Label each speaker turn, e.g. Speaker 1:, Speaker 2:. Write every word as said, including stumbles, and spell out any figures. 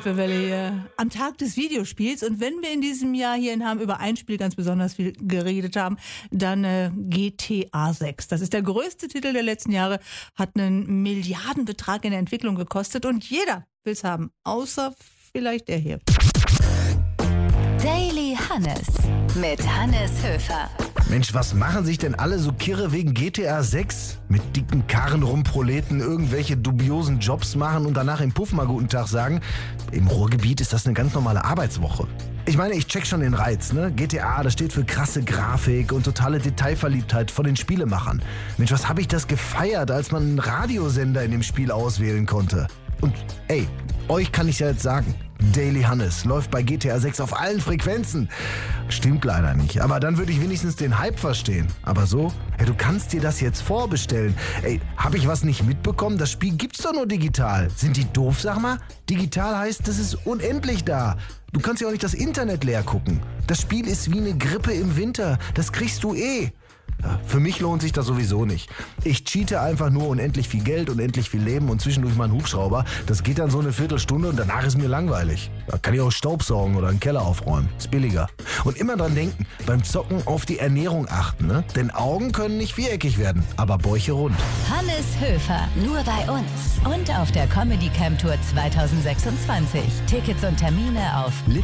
Speaker 1: Welle hier am Tag des Videospiels. Und wenn wir in diesem Jahr hier in Hamm über ein Spiel ganz besonders viel geredet haben, dann äh, G T A sechs. Das ist der größte Titel der letzten Jahre, hat einen Milliardenbetrag in der Entwicklung gekostet und jeder will es haben, außer vielleicht der hier.
Speaker 2: Daily Hannes mit Hannes Höfer.
Speaker 3: Mensch, was machen sich denn alle so kirre wegen G T A sechs? Mit dicken Karren rumproleten, irgendwelche dubiosen Jobs machen und danach im Puff mal guten Tag sagen? Im Ruhrgebiet ist das eine ganz normale Arbeitswoche. Ich meine, ich check schon den Reiz, ne? G T A, das steht für krasse Grafik und totale Detailverliebtheit von den Spielemachern. Mensch, was habe ich das gefeiert, als man einen Radiosender in dem Spiel auswählen konnte. Und ey, euch kann ich ja jetzt sagen, Daily Hannes läuft bei G T A sechs auf allen Frequenzen. Stimmt leider nicht, aber dann würde ich wenigstens den Hype verstehen. Aber so, ey, du kannst dir das jetzt vorbestellen. Ey, hab ich was nicht mitbekommen? Das Spiel gibt's doch nur digital. Sind die doof, sag mal? Digital heißt, das ist unendlich da. Du kannst ja auch nicht das Internet leer gucken. Das Spiel ist wie eine Grippe im Winter. Das kriegst du eh. Ja, für mich lohnt sich das sowieso nicht. Ich cheate einfach nur unendlich viel Geld, unendlich viel Leben und zwischendurch mal einen Hubschrauber. Das geht dann so eine Viertelstunde und danach ist mir langweilig. Da kann ich auch Staubsaugen oder einen Keller aufräumen. Ist billiger. Und immer dran denken, beim Zocken auf die Ernährung achten, ne? Denn Augen können nicht viereckig werden, aber Bäuche rund.
Speaker 2: Hannes Höfer, nur bei uns. Und auf der Comedy Camp Tour zwanzig sechsundzwanzig. Tickets und Termine auf